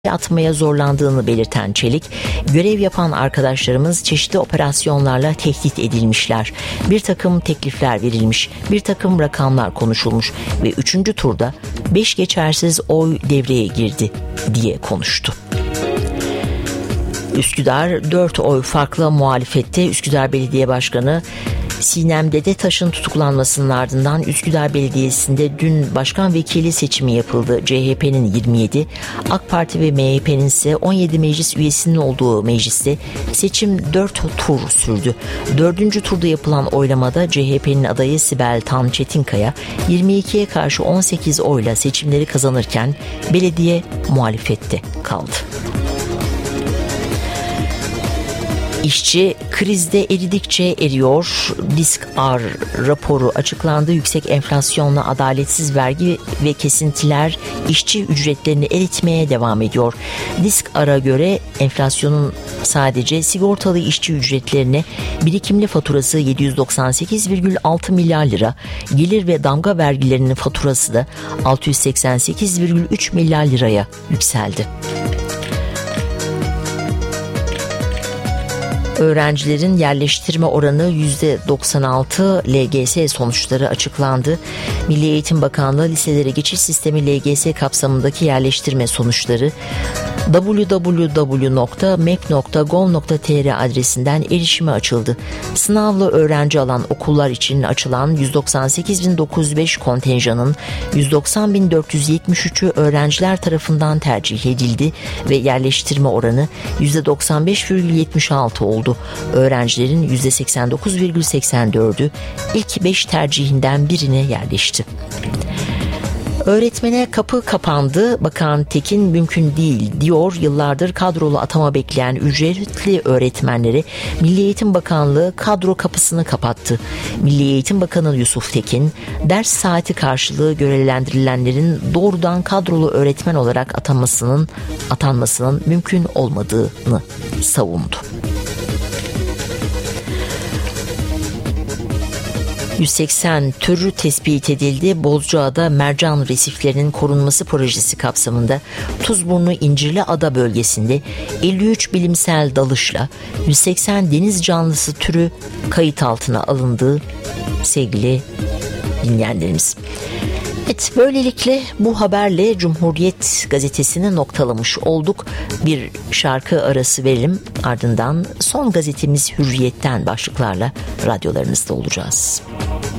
atmaya zorlandığını belirten Çelik, görev yapan arkadaşlarımız çeşitli operasyonlarla tehdit edilmişler. Bir takım teklifler verilmiş, bir takım rakamlar konuşulmuş ve 3. turda 5 geçersiz oy devreye girdi diye konuştu. Üsküdar 4 oy farklı muhalefette. Üsküdar Belediye Başkanı Sinem Dedetaş'ın tutuklanmasının ardından Üsküdar Belediyesi'nde dün başkan vekili seçimi yapıldı. CHP'nin 27, AK Parti ve MHP'nin ise 17 meclis üyesinin olduğu mecliste seçim 4 tur sürdü. 4. turda yapılan oylamada CHP'nin adayı Sibel Tan Çetinkaya 22'ye karşı 18 oyla seçimleri kazanırken belediye muhalefette kaldı. İşçi krizde eridikçe eriyor. Disk-R raporu açıklandı. Yüksek enflasyonla adaletsiz vergi ve kesintiler işçi ücretlerini eritmeye devam ediyor. Disk-R'a göre enflasyonun sadece sigortalı işçi ücretlerine birikimli faturası 798,6 milyar lira, gelir ve damga vergilerinin faturası da 688,3 milyar liraya yükseldi. Öğrencilerin yerleştirme oranı %96, LGS sonuçları açıklandı. Milli Eğitim Bakanlığı liselere geçiş sistemi LGS kapsamındaki yerleştirme sonuçları www.mek.gov.tr adresinden erişime açıldı. Sınavlı öğrenci alan okullar için açılan 198.905 kontenjanın 190.473'ü öğrenciler tarafından tercih edildi ve yerleştirme oranı %95,76 oldu. Öğrencilerin %89,84'ü ilk 5 tercihinden birine yerleşti. Öğretmene kapı kapandı. Bakan Tekin mümkün değil diyor. Yıllardır kadrolu atama bekleyen ücretli öğretmenleri Milli Eğitim Bakanlığı kadro kapısını kapattı. Milli Eğitim Bakanı Yusuf Tekin, ders saati karşılığı görevlendirilenlerin doğrudan kadrolu öğretmen olarak atanmasının mümkün olmadığını savundu. 180 türü tespit edildi. Bozcaada mercan resiflerinin korunması projesi kapsamında Tuzburnu İncirliada bölgesinde 53 bilimsel dalışla 180 deniz canlısı türü kayıt altına alındı sevgili dinleyenlerimiz. Evet, böylelikle bu haberle Cumhuriyet gazetesini noktalamış olduk. Bir şarkı arası verelim, ardından son gazetemiz Hürriyet'ten başlıklarla radyolarınızda olacağız.